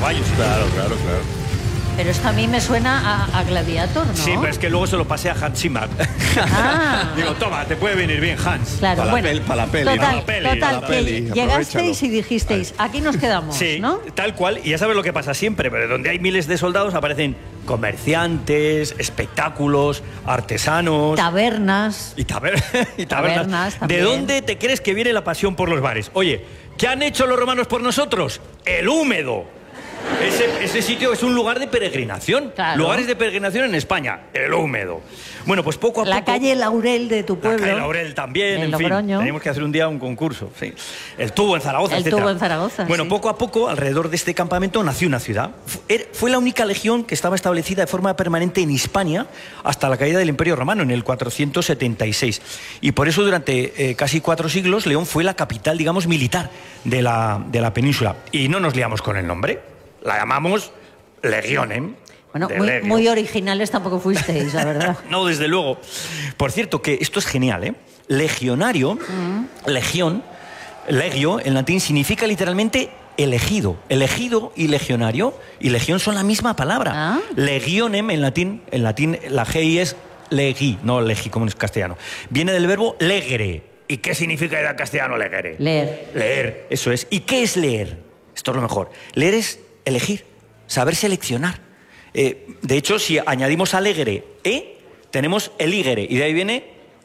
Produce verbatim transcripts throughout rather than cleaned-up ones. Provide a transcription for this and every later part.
caballos. Claro, claro, claro. Pero esto a mí me suena a, a Gladiator, ¿no? Sí, pero es que luego se lo pasé a Hans Zimmer. Ah. Digo, toma, te puede venir bien, Hans. Claro, Para bueno, la, pel, para la peli. total, para la peli, total, para la peli, que llegasteis aprovechalo. y dijisteis, aquí nos quedamos, Sí, ¿no? tal cual. Y ya sabes lo que pasa siempre, pero donde hay miles de soldados aparecen comerciantes, espectáculos, artesanos. Tabernas. Y, taber y tabernas. Tabernas ¿De también. dónde te crees que viene la pasión por los bares? Oye, ¿qué han hecho los romanos por nosotros? El húmedo. Ese, ese sitio es un lugar de peregrinación. Claro. Lugares de peregrinación en España. El húmedo. Bueno, pues poco a La poco... calle Laurel de tu La pueblo. calle Laurel también, en en Logroño. fin. Tenemos que hacer un día un concurso. Sí. El tubo en Zaragoza, El etcétera. tubo en Zaragoza, Bueno, sí. poco a poco, alrededor de este campamento, nació una ciudad. Fu- er- Fue la única legión que estaba establecida de forma permanente en Hispania hasta la caída del Imperio Romano en el cuatrocientos setenta y seis. Y por eso, durante eh, casi cuatro siglos, León fue la capital, digamos, militar de la, de la península. Y no nos liamos con el nombre. La llamamos Legionem. Bueno, de muy, legio. muy originales tampoco fuisteis, la verdad. No, desde luego. Por cierto, que esto es genial, ¿eh? Legionario, Mm. legión, legio, en latín, significa literalmente elegido. Elegido y legionario y legión son la misma palabra. Ah. Legionem, en latín, en latín la G I es legi, no legi como en castellano. Viene del verbo legere. ¿Y qué significa en castellano legere? Leer. Leer, eso es. ¿Y qué es leer? Esto es lo mejor. Leer es elegir, saber seleccionar. Eh, de hecho, si añadimos alegre e, tenemos eligere, y de ahí viene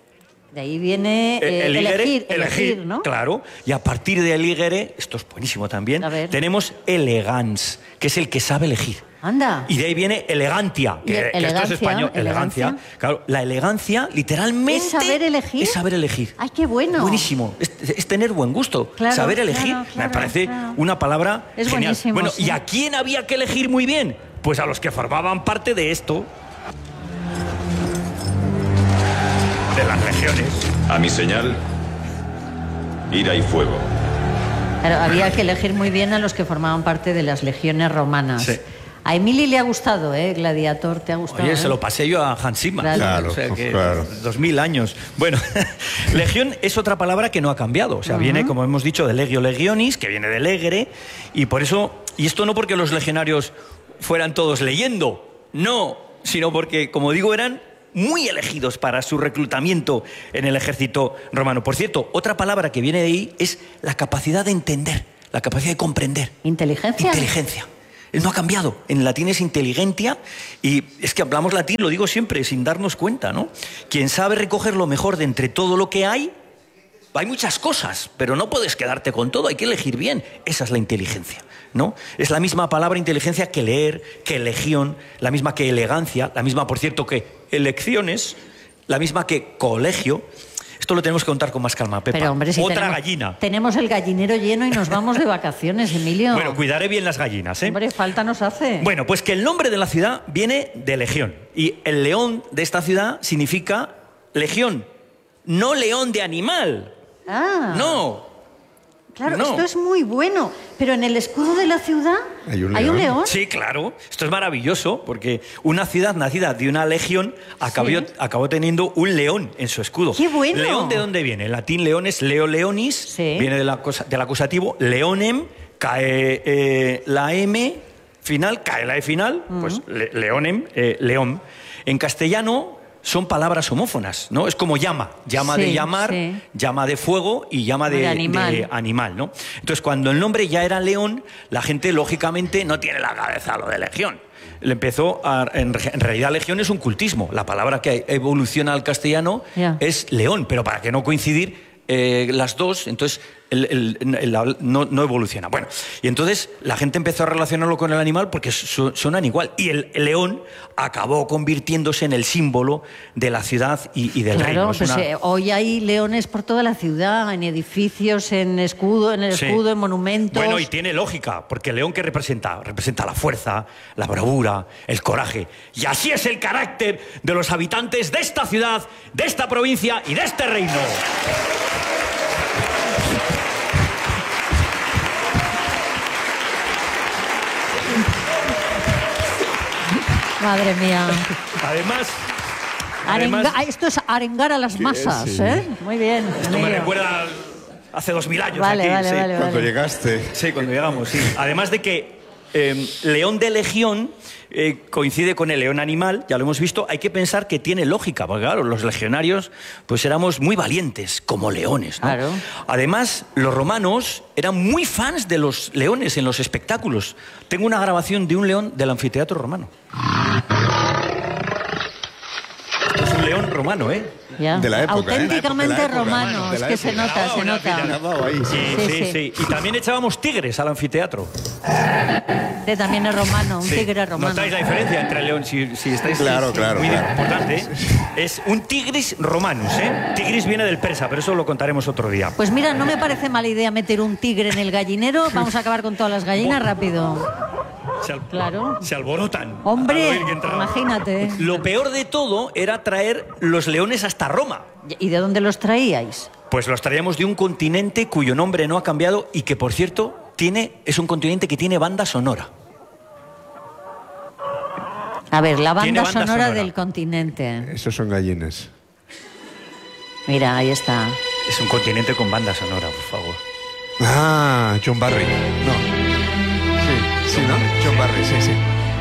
De ahí viene eh, eh, eligere, elegir, elegir, ¿no? Claro. Y a partir de eligere, esto es buenísimo también, A ver. tenemos elegans, que es el que sabe elegir. Anda. Y de ahí viene elegantia, Y que, que esto es elegancia, español, elegancia. elegancia. Claro, la elegancia literalmente ¿Es saber elegir? Es saber elegir. Ay, qué bueno. Buenísimo. Es, es tener buen gusto. Claro, saber elegir claro, me claro, parece claro. una palabra Es genial. buenísimo, Bueno, sí. ¿y a quién había que elegir muy bien? Pues a los que formaban parte de esto. De las legiones. A mi señal, ira y fuego. Claro, había que elegir muy bien a los que formaban parte de las legiones romanas. Sí. A Emily le ha gustado, ¿eh? Gladiator, ¿te ha gustado? Oye, eh? se lo pasé yo a Hans Zimmer. Claro. Claro, O sea que claro. Dos mil años. Bueno, legión es otra palabra que no ha cambiado. O sea, viene, como hemos dicho, de legio legionis, que viene de legere, y por eso, y esto no porque los legionarios fueran todos leyendo, no, sino porque, como digo, eran muy elegidos para su reclutamiento en el ejército romano. Por cierto, otra palabra que viene de ahí es la capacidad de entender, la capacidad de comprender. ¿Inteligencia? Inteligencia. No ha cambiado. En latín es inteligentia y es que hablamos latín, lo digo siempre, sin darnos cuenta, ¿no? Quien sabe recoger lo mejor de entre todo lo que hay, hay muchas cosas, pero no puedes quedarte con todo, hay que elegir bien. Esa es la inteligencia, ¿no? Es la misma palabra inteligencia que leer, que legión, la misma que elegancia, la misma, por cierto, que elecciones, la misma que colegio. Esto lo tenemos que contar con más calma, Pepa. Pero, hombre, si Otra tenemos, gallina. Tenemos el gallinero lleno y nos vamos de vacaciones, Emilio. Bueno, cuidaré bien las gallinas, ¿eh? Hombre, falta nos hace. Bueno, pues que el nombre de la ciudad viene de legión. Y el león de esta ciudad significa legión, no león de animal. Ah. No. Claro, no. esto es muy bueno. Pero en el escudo de la ciudad Hay un león. león. Sí, claro. Esto es maravilloso porque una ciudad nacida de una legión acabó, Sí. acabó teniendo un león en su escudo. ¡Qué bueno! ¿León de dónde viene? En latín león es leo leonis, Sí. viene del, acosa- del acusativo leonem, cae eh, la M final, cae la E final, pues le- leonem, eh, león. En castellano son palabras homófonas, ¿no? Es como llama, llama Sí, de llamar, sí. llama de fuego y llama de, De animal. de animal, ¿no? Entonces, cuando el nombre ya era león, la gente, lógicamente, no tiene la cabeza lo de legión. Le empezó a, en, re- en realidad legión es un cultismo. La palabra que evoluciona al castellano Ya. es león, pero para que no coincidir eh, las dos, entonces el- el- el- el- no, no evoluciona. Bueno, y entonces la gente empezó a relacionarlo con el animal porque su- sonan igual. Y el, el león acabó convirtiéndose en el símbolo de la ciudad y, y del reino. Claro, Es pues una- eh, hoy hay leones por toda la ciudad, en edificios, en escudo, en el Sí. escudo, en monumentos. Bueno, y tiene lógica, porque el león, ¿qué representa? Representa la fuerza, la bravura, el coraje. Y así es el carácter de los habitantes de esta ciudad, de esta provincia y de este reino. Madre mía. Además, Arenga- además ah, esto es arengar a las masas, sí. ¿eh? Muy bien. esto me Emilio. recuerda hace dos mil años Vale, aquí. vale, sí. vale, Cuando vale. llegaste. Sí, cuando llegamos, sí. Además de que eh, león de legión eh, coincide con el león animal, ya lo hemos visto. Hay que pensar que tiene lógica, porque claro, los legionarios pues éramos muy valientes, como leones, ¿no? Claro. Además, los romanos eran muy fans de los leones en los espectáculos. Tengo una grabación de un león del anfiteatro romano. Esto es un león romano, ¿eh? Ya. De la época, ¿eh? Auténticamente De la época, romano, de es la que se época. nota, se Una nota. Grabado ahí. Sí, Sí, sí, sí. sí. Y también echábamos tigres al anfiteatro. Este también es romano, un Sí. tigre romano. Notáis la diferencia entre el león, si, si estáis... Claro, es claro, Muy claro. importante, ¿eh? Es un tigris romanus, ¿eh? Tigris viene del persa, pero eso lo contaremos otro día. Pues mira, no me parece mala idea meter un tigre en el gallinero. Vamos a acabar con todas las gallinas rápido. Se, al- Claro. se alborotan. Hombre, al oír que entra- imagínate. Lo peor de todo era traer los leones hasta Roma. ¿Y de dónde los traíais? Pues los traíamos de un continente cuyo nombre no ha cambiado y que, por cierto, tiene, es un continente que tiene banda sonora. A ver, la Tiene banda, banda sonora, sonora. del continente. Esos son gallines. Mira, ahí está. Es un continente con banda sonora, por favor. Ah, John Barry. No. Sí, sí, ¿no? John Barry, sí, sí.